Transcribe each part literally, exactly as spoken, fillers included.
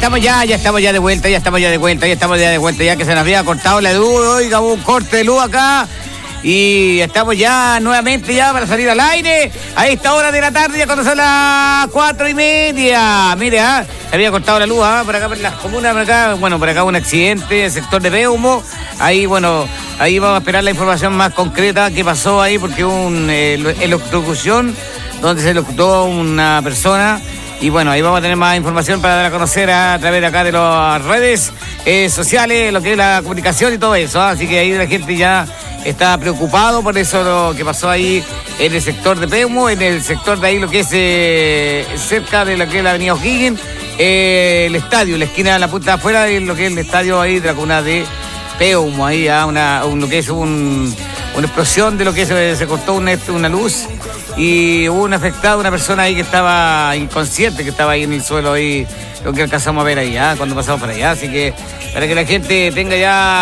estamos ya, ya estamos ya de vuelta, ya estamos ya de vuelta, ya estamos ya de vuelta, ya que se nos había cortado la luz, oiga, un corte de luz acá. Y estamos ya nuevamente ya para salir al aire a esta hora de la tarde, ya cuando son las cuatro y media. Mire, ¿ah? Se había cortado la luz, ¿ah? Por acá, por las comunas, por acá, bueno, por acá un accidente en el sector de Peumo. Ahí, bueno, ahí vamos a esperar la información más concreta que pasó ahí, porque hubo un eh, electrocución donde se electrocutó una persona. Y bueno, ahí vamos a tener más información para dar a conocer a, a través de acá de las redes eh, sociales, lo que es la comunicación y todo eso, ¿ah? Así que ahí la gente ya está preocupado por eso lo que pasó ahí en el sector de Peumo, en el sector de ahí lo que es eh, cerca de lo que es la avenida O'Higgins, eh, el estadio, la esquina de la punta de afuera de lo que es el estadio ahí de la comuna de Peumo, ahí a una, un, lo que es un, una explosión de lo que es, se cortó una, una luz y hubo un afectado, una persona ahí que estaba inconsciente, que estaba ahí en el suelo ahí, lo que alcanzamos a ver ahí, ¿eh? Cuando pasamos por allá, así que para que la gente tenga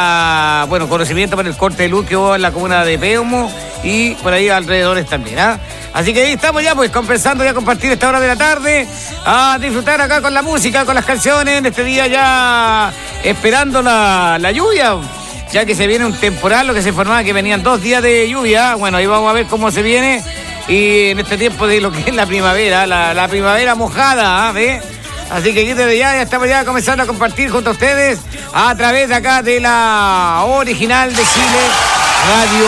ya, bueno, conocimiento para el corte de luz que hubo en la comuna de Peumo y por ahí alrededores también, ¿ah? ¿eh? Así que ahí estamos ya, pues, compensando ya compartir esta hora de la tarde, a disfrutar acá con la música, con las canciones, en este día ya esperando la, la lluvia, ya que se viene un temporal, lo que se informaba que venían dos días de lluvia. Bueno, ahí vamos a ver cómo se viene, y en este tiempo de lo que es la primavera, la, la primavera mojada, ¿eh? ¿Ve? Así que aquí desde ya, ya estamos ya comenzando a compartir junto a ustedes a través de acá de la original de Chile, Radio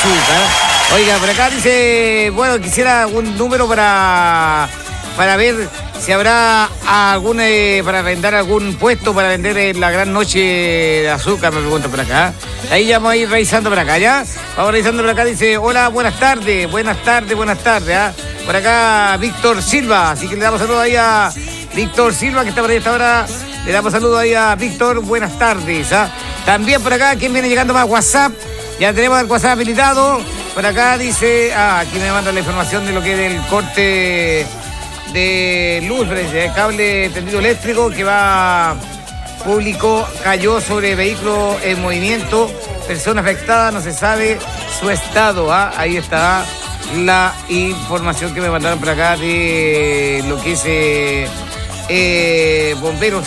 Azúcar. Oiga, por acá dice, bueno, quisiera un número para, para ver si habrá algún, eh, para vender algún puesto para vender en la gran noche de azúcar, me pregunto por acá. Ahí ya vamos a ir revisando por acá, ¿ya? Vamos revisando por acá, dice, hola, buenas tardes, buenas tardes, buenas tardes, ¿ah? Por acá, Víctor Silva, así que le damos saludos ahí a Víctor Silva, que está por ahí a esta hora. Le damos saludos ahí a Víctor, buenas tardes, ¿ah? También por acá, ¿quién viene llegando más? WhatsApp, ya tenemos el WhatsApp habilitado. Por acá dice, ah, aquí me manda la información de lo que es el corte de luz, el cable tendido eléctrico que va público, cayó sobre vehículo en movimiento, persona afectada, no se sabe su estado, ¿ah? Ahí está la información que me mandaron por acá de lo que es eh, eh, bomberos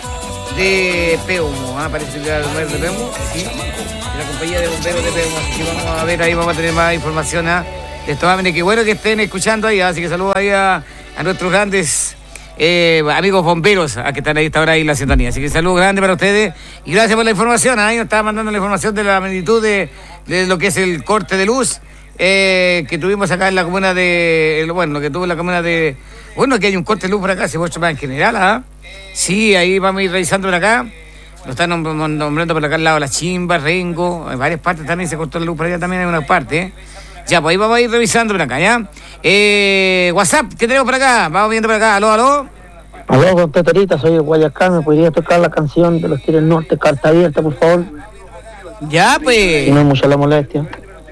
de Peumo, ¿ah? Parece que era el bombero de Peumo, sí, la compañía de bomberos de Peumo, así que vamos a ver, ahí vamos a tener más información, ¿ah? De esto, qué bueno que estén escuchando ahí, ¿ah? Así que saludos ahí a, a nuestros grandes eh, amigos bomberos, a que están ahí esta hora ahí en la sintonía, así que saludos grandes para ustedes y gracias por la información. Ahí nos estaba mandando la información de la magnitud de, de lo que es el corte de luz eh, que tuvimos acá en la comuna de, bueno, lo que tuvo en la comuna de, bueno, que hay un corte de luz por acá, se muestra más en general, ¿ah? Sí, ahí vamos a ir revisando por acá, lo están nombrando por acá al lado de La Chimba, Rengo, en varias partes también se cortó la luz por allá también en una parte, ¿eh? Ya, pues ahí vamos a ir revisando por acá, ¿ya? Eh, WhatsApp, ¿qué tenemos por acá? Vamos viendo por acá, aló, aló. Aló, con Teterita, soy de Guayacán, ¿me podría tocar la canción de los Tigres del Norte, Carta Abierta, por favor? Ya, pues. Si no es mucha la molestia.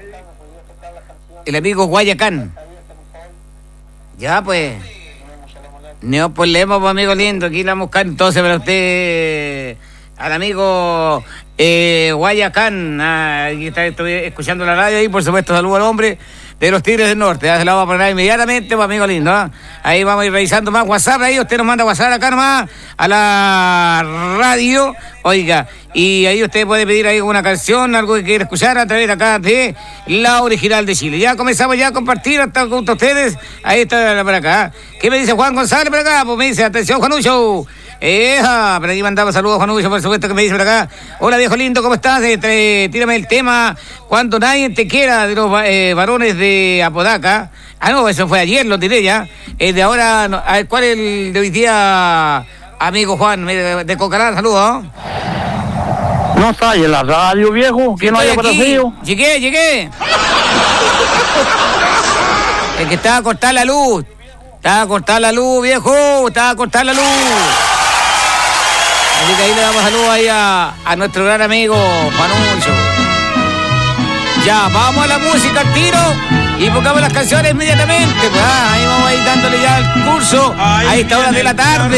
El amigo Guayacán. Ya, pues. No problema, pues, amigo lindo, aquí la vamos a buscar entonces para usted, al amigo eh, Guayacán, ah, aquí está, estoy escuchando la radio y por supuesto saludo al hombre de los Tigres del Norte, ya se la vamos a poner inmediatamente, pues, amigo lindo, ¿eh? Ahí vamos a ir revisando más WhatsApp, ahí usted nos manda WhatsApp acá nomás a la radio, oiga, y ahí usted puede pedir ahí una canción, algo que quiera escuchar a través de acá de la original de Chile. Ya comenzamos ya a compartir hasta junto a ustedes, ahí está por acá. ¿Qué me dice Juan González por acá? Pues me dice, atención Juanucho. Eja, por aquí mandaba saludos a Juanucho, por supuesto, que me dice por acá. Hola viejo lindo, ¿cómo estás? Eh, tírame el tema Cuando nadie te quiera, de los eh, varones de Apodaca. Ah, no, eso fue ayer, lo tiré ya. Eh, de ahora, no, a ver, ¿cuál es el de hoy día, amigo Juan? De, de Cocarán, saludos. No está ahí en la radio, viejo, que no haya conocido. Llegué, llegué. El que estaba a cortar la luz. Estaba a cortar la luz, viejo. Estaba a cortar la luz. Así que ahí le damos saludos ahí a, a nuestro gran amigo Juanucho. Ya, vamos a la música al tiro y buscamos las canciones inmediatamente. Pues, ah, ahí vamos a ir dándole ya el curso a esta hora de la tarde.